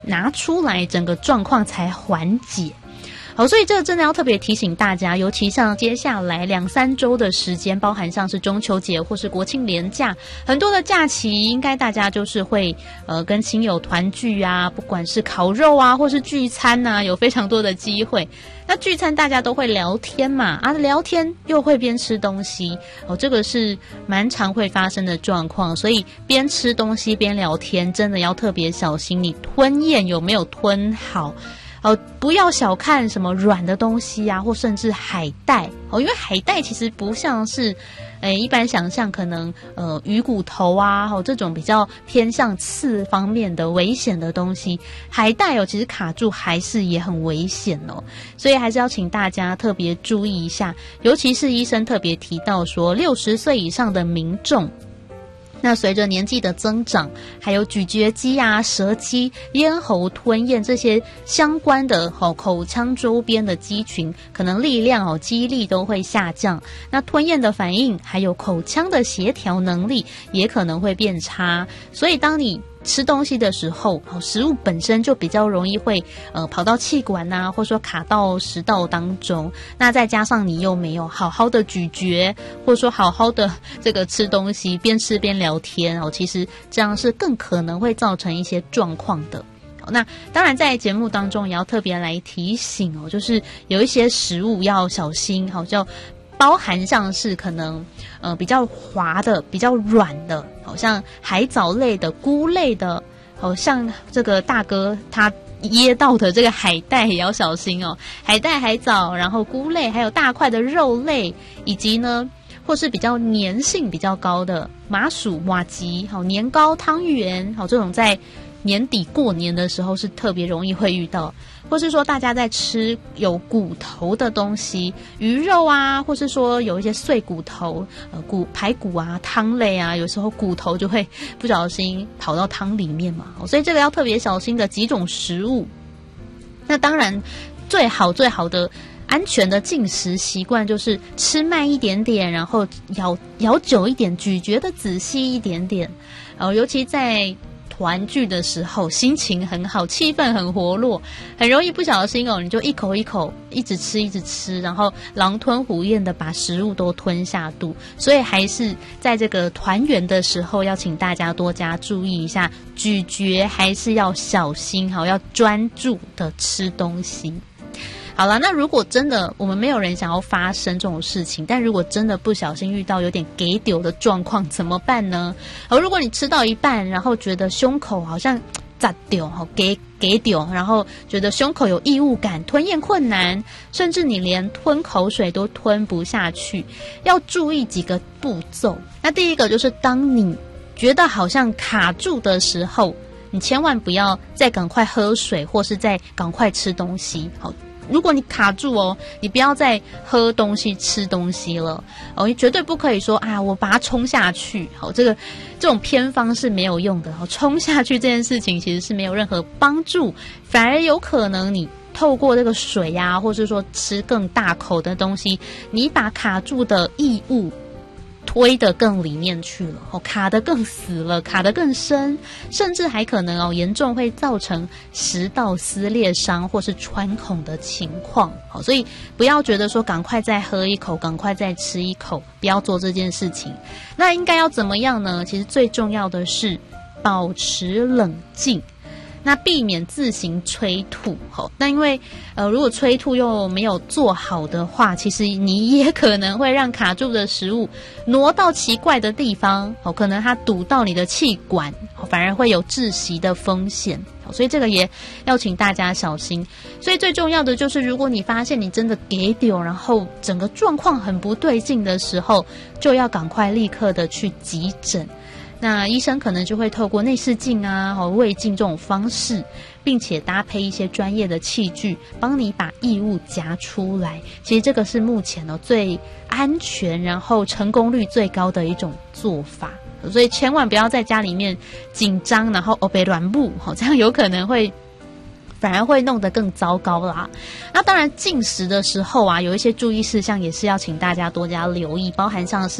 拿出来，整个状况才缓解。好，所以这个真的要特别提醒大家，尤其像接下来2-3周的时间，包含像是中秋节或是国庆连假，很多的假期，应该大家就是会跟亲友团聚啊，不管是烤肉啊，或是聚餐啊，有非常多的机会。那聚餐大家都会聊天嘛，聊天又会边吃东西，这个是蛮常会发生的状况，所以边吃东西边聊天，真的要特别小心，你吞咽有没有吞好。不要小看什么软的东西啊，或甚至海带因为海带其实不像是一般想象可能鱼骨头啊这种比较偏向刺方面的危险的东西，海带其实卡住还是也很危险所以还是要请大家特别注意一下，尤其是医生特别提到说60岁以上的民众，那随着年纪的增长，还有咀嚼肌啊、舌肌、咽喉吞咽这些相关的口腔周边的肌群，可能力量肌力都会下降，那吞咽的反应还有口腔的协调能力也可能会变差，所以当你吃东西的时候，食物本身就比较容易会跑到气管啊，或者说卡到食道当中，那再加上你又没有好好的咀嚼，或者说好好的这个吃东西，边吃边聊天其实这样是更可能会造成一些状况的。那当然在节目当中也要特别来提醒就是有一些食物要小心就包含像是可能比较滑的、比较软的，好像海藻类的、菇类的，好像这个大哥他噎到的这个海带也要小心海带、海藻，然后菇类，还有大块的肉类，以及呢或是比较粘性比较高的麻薯、麻糬、年糕、汤圆，这种在年底过年的时候是特别容易会遇到，或是说大家在吃有骨头的东西，鱼肉啊，或是说有一些碎骨头，排骨啊、汤类啊，有时候骨头就会不小心跑到汤里面嘛，所以这个要特别小心的几种食物。那当然最好的安全的进食习惯就是吃慢一点点，然后咬久一点，咀嚼的仔细一点点，尤其在团聚的时候，心情很好，气氛很活络，很容易不小心你就一口一口一直吃，然后狼吞虎咽的把食物都吞下肚，所以还是在这个团圆的时候要请大家多加注意一下，咀嚼还是要小心要专注的吃东西。好了，那如果真的我们没有人想要发生这种事情，但如果真的不小心遇到有点给丢的状况怎么办呢？如果你吃到一半，然后觉得胸口好像炸丢给丢，然后觉得胸口有异物感，吞咽困难，甚至你连吞口水都吞不下去，要注意几个步骤。那第一个就是当你觉得好像卡住的时候，你千万不要再赶快喝水，或是再赶快吃东西。如果你卡住你不要再喝东西吃东西了你绝对不可以说我把它冲下去这种偏方是没有用的冲下去这件事情其实是没有任何帮助，反而有可能你透过这个水啊，或是说吃更大口的东西，你把卡住的异物推得更里面去了卡得更死了，卡得更深，甚至还可能严重会造成食道撕裂伤或是穿孔的情况所以不要觉得说赶快再喝一口，赶快再吃一口，不要做这件事情。那应该要怎么样呢？其实最重要的是保持冷静，那避免自行催吐那因为如果催吐又没有做好的话，其实你也可能会让卡住的食物挪到奇怪的地方可能它堵到你的气管反而会有窒息的风险所以这个也要请大家小心。所以最重要的就是如果你发现你真的给丢，然后整个状况很不对劲的时候，就要赶快立刻的去急诊。那医生可能就会透过内视镜啊、胃镜这种方式，并且搭配一些专业的器具，帮你把异物夹出来。其实这个是目前最安全，然后成功率最高的一种做法。所以千万不要在家里面紧张，然后被乱布，这样有可能会反而会弄得更糟糕啦。那当然进食的时候啊，有一些注意事项也是要请大家多加留意，包含像是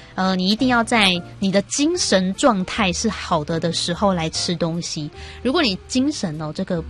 你一定要在你的精神状态是好的时候来吃东西。如果你精神这个